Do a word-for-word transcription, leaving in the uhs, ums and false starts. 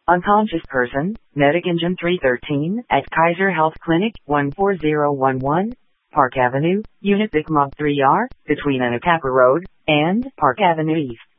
Unconscious person, Medic Engine three thirteen, at Kaiser Health Clinic, one four zero one one, Park Avenue, Unit Vic Mod three R, between Anacapa Road and Park Avenue East.